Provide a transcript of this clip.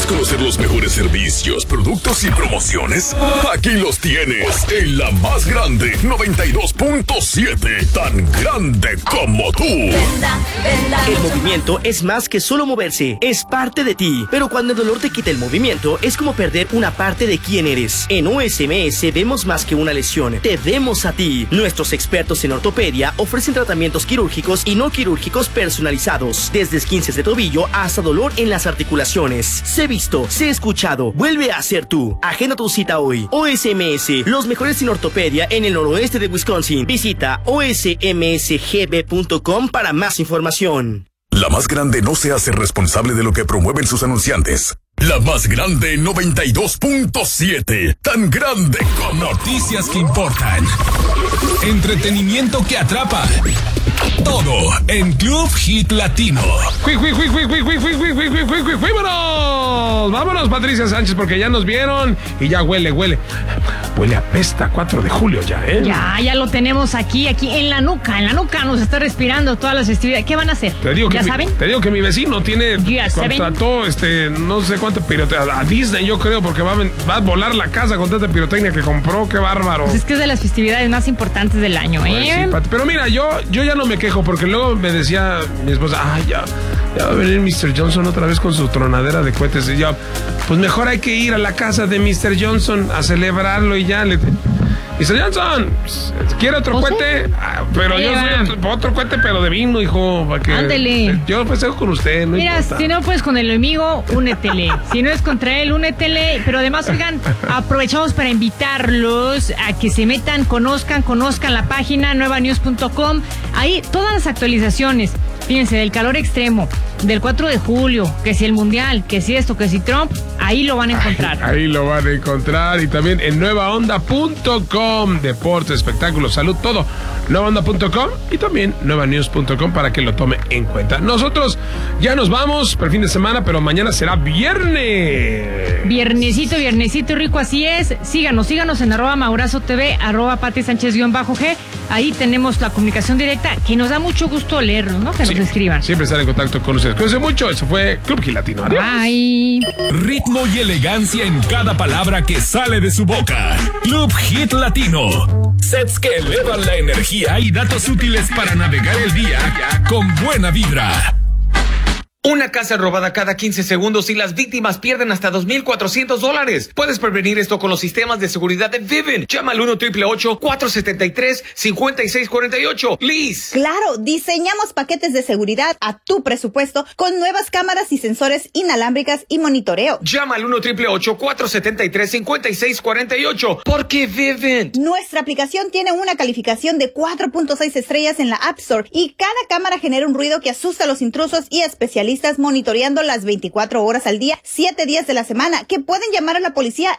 conocer los mejores servicios, productos y promociones? Aquí los tienes en la más grande 92.7, tan grande como tú. El movimiento es más que solo moverse, es parte de ti. Pero cuando el dolor te quita el movimiento, es como perder una parte de quién eres. En OSMS vemos más que una lesión, te vemos a ti. Nuestros expertos en ortopedia ofrecen tratamientos quirúrgicos y no quirúrgicos personalizados, desde esguinces de tobillo hasta dolor en las articulaciones. Sé visto, sé escuchado, vuelve a ser tú. Agenda tu cita hoy. OSMS, los mejores en ortopedia en el noroeste de Wisconsin. Visita osmsgb.com para más información. La más grande no se hace responsable de lo que promueven sus anunciantes. La más grande 92.7, tan grande como... Noticias que importan. Entretenimiento que atrapa. Todo en Club Hit Latino. ¡Vámonos! Vámonos, Patricia Sánchez, porque ya nos vieron y ya huele. Huele a pesta 4 de julio ya, ¿eh? Ya lo tenemos aquí en la nuca. En la nuca nos está respirando todas las festividades. ¿Qué van a hacer? ¿Ya saben? Te digo que mi vecino contrató no sé cuánto pirotecnia a Disney, yo creo, porque va a volar la casa con tanta pirotecnia que compró. ¡Qué bárbaro! Pues es que es de las festividades más importantes del año, ¿eh? Pues sí, pero mira, yo ya no me quejo, porque luego me decía mi esposa, ya va a venir Mr. Johnson otra vez con su tronadera de cohetes. Y yo, pues mejor hay que ir a la casa de Mr. Johnson a celebrarlo y ya. Mr. Johnson, ¿quiere otro cohete? Pero yo soy otro cohete, pero de vino, hijo. Ándele. Yo festejo con usted, no Mira, importa. si no puedes con el enemigo, únetele. Si no es contra él, únetele. Pero además, oigan, aprovechamos para invitarlos a que se metan, conozcan la página nuevanews.com. Ahí todas las actualizaciones. Fíjense, del calor extremo, del 4 de julio, que si el Mundial, que si esto, que si Trump, ahí lo van a encontrar. Ahí lo van a encontrar. Y también en nuevaonda.com, deporte, espectáculos, salud, todo. nuevaonda.com y también nuevanews.com para que lo tome en cuenta. Nosotros ya nos vamos por el fin de semana, pero mañana será viernes. Viernesito rico, así es. Síganos en @MaurazoTV, @PatiSánchez_G. Ahí tenemos la comunicación directa, que nos da mucho gusto leerlos, ¿no? Que nos escriban. Siempre estar en contacto con ustedes. Cuídense mucho. Eso fue Club Hit Latino. Adiós. Bye. Ritmo y elegancia en cada palabra que sale de su boca. Club Hit Latino. Sets que elevan la energía y datos útiles para navegar el día con buena vibra. Una casa robada cada 15 segundos y las víctimas pierden hasta $2,400. Puedes prevenir esto con los sistemas de seguridad de Vivint. Llama al 1-888-473-5648. Liz. Claro, diseñamos paquetes de seguridad a tu presupuesto con nuevas cámaras y sensores inalámbricas y monitoreo. Llama al 1-888-473-5648. Porque Vivint. Nuestra aplicación tiene una calificación de 4.6 estrellas en la App Store y cada cámara genera un ruido que asusta a los intrusos y especialistas monitoreando las 24 horas al día, 7 días de la semana, que pueden llamar a la policía